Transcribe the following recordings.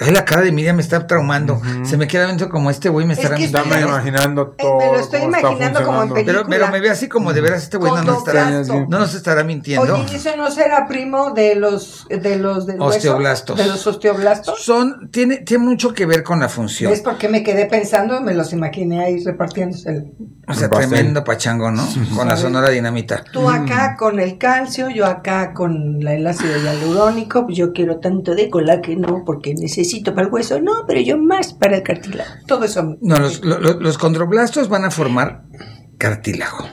Ay, la cara de Miriam me está traumando. Se me queda viendo como este güey me estará imaginando todo. Me lo estoy imaginando como en película. Pero me ve así como de veras este güey no nos estará mintiendo. Oye, ¿y eso no será primo de los osteoblastos? ¿De los osteoblastos? Tiene mucho que ver con la función. ¿Ves por qué me quedé pensando? Me los imaginé ahí repartiéndose o sea, tremendo pachango, ¿no? Con la Sonora Dinamita. Tú acá con el calcio, yo acá con el ácido hialurónico, pues yo quiero tanto de colágeno porque necesito para el hueso, no, pero yo más para el cartílago. Todo eso. No, los condroblastos van a formar cartílago.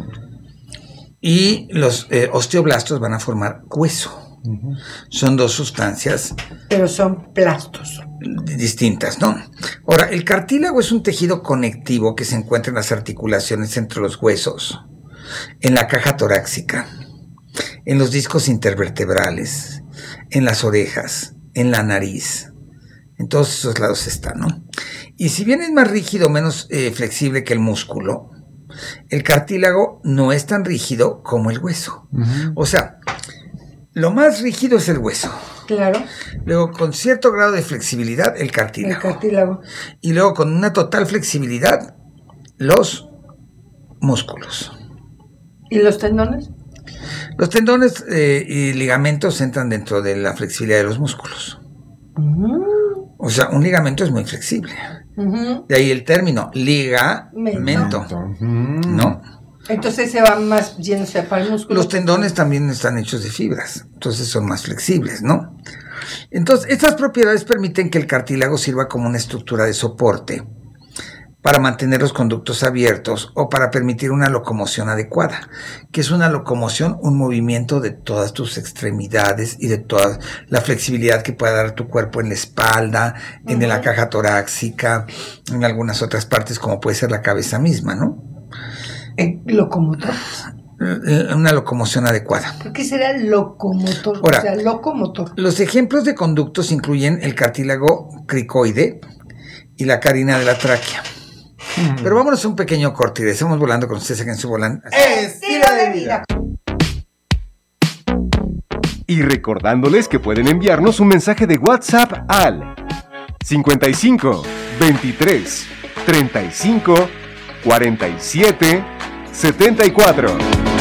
Y los osteoblastos van a formar hueso. Son dos sustancias. Pero son plastos. Distintas, ¿no? Ahora, el cartílago es un tejido conectivo que se encuentra en las articulaciones entre los huesos, en la caja torácica, en los discos intervertebrales, en las orejas, en la nariz. En todos esos lados está, ¿no? Y si bien es más rígido o menos flexible que el músculo, el cartílago no es tan rígido como el hueso. O sea, lo más rígido es el hueso. Claro. Luego, con cierto grado de flexibilidad, el cartílago. Y luego, con una total flexibilidad, los músculos. ¿Y los tendones? Los tendones y ligamentos entran dentro de la flexibilidad de los músculos. O sea, un ligamento es muy flexible. De ahí el término ligamento, ¿no? Entonces se va más yéndose para el músculo. Los tendones también están hechos de fibras, entonces son más flexibles, ¿no? Entonces, estas propiedades permiten que el cartílago sirva como una estructura de soporte para mantener los conductos abiertos o para permitir una locomoción adecuada. ¿Qué es una locomoción? Un movimiento de todas tus extremidades y de toda la flexibilidad que pueda dar tu cuerpo en la espalda, en la caja torácica, en algunas otras partes como puede ser la cabeza misma, ¿no? Locomotor. Una locomoción adecuada. ¿Por qué será locomotor? Ahora, o sea, locomotor. Los ejemplos de conductos incluyen el cartílago cricoide y la carina de la tráquea. Pero vámonos a un pequeño corte y regresamos volando con ustedes aquí en su volante. ¡Estilo de vida! Y recordándoles que pueden enviarnos un mensaje de WhatsApp al 55 23 35 47 74.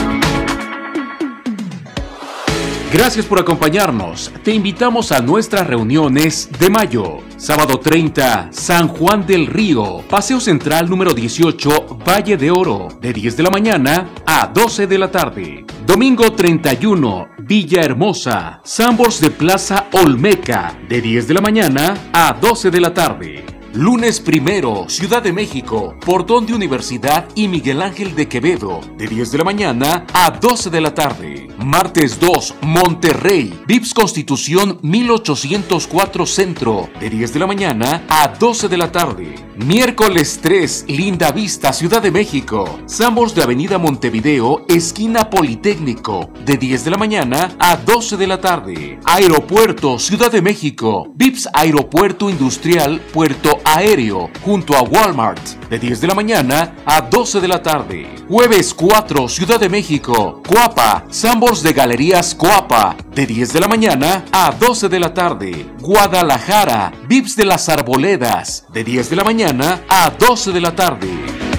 Gracias por acompañarnos. Te invitamos a nuestras reuniones de mayo. Sábado 30, San Juan del Río, Paseo Central número 18, Valle de Oro, de 10 de la mañana a 12 de la tarde. Domingo 31, Villahermosa, Sambors de Plaza Olmeca, de 10 de la mañana a 12 de la tarde. Lunes 1, Ciudad de México, Portón de Universidad y Miguel Ángel de Quevedo, de 10 de la mañana a 12 de la tarde. Martes 2, Monterrey, Vips Constitución 1804 Centro, de 10 de la mañana a 12 de la tarde. Miércoles 3, Linda Vista, Ciudad de México, Sambors de Avenida Montevideo, esquina Politécnico, de 10 de la mañana a 12 de la tarde. Aeropuerto, Ciudad de México, Vips Aeropuerto Industrial, Puerto Aéreo, junto a Walmart, de 10 de la mañana a 12 de la tarde. Jueves 4, Ciudad de México, Coapa, Sambors de Galerías Coapa, de 10 de la mañana a 12 de la tarde. Guadalajara, Vips de las Arboledas, de 10 de la mañana a 12 de la tarde.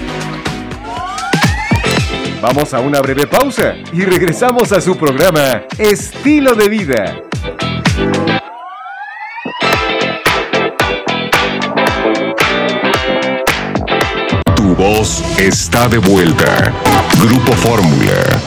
Vamos a una breve pausa y regresamos a su programa Estilo de Vida. Tu voz está de vuelta. Grupo Fórmula.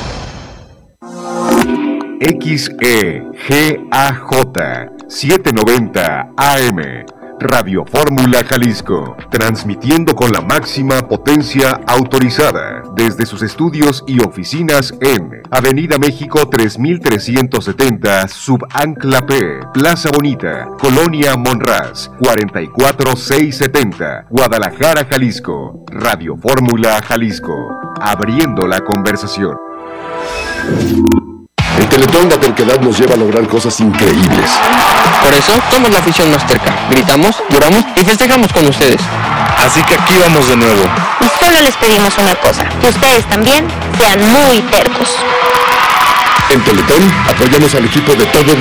XEGAJ 790 AM. Radio Fórmula Jalisco, transmitiendo con la máxima potencia autorizada desde sus estudios y oficinas en Avenida México 3370, Subancla P, Plaza Bonita, Colonia Monraz, 44670, Guadalajara, Jalisco. Radio Fórmula Jalisco, abriendo la conversación. El Teletón La Terquedad nos lleva a lograr cosas increíbles. Por eso somos la afición más terca. Gritamos, lloramos y festejamos con ustedes. Así que aquí vamos de nuevo. Y solo les pedimos una cosa, que ustedes también sean muy tercos. En Teletón apoyamos al equipo de todo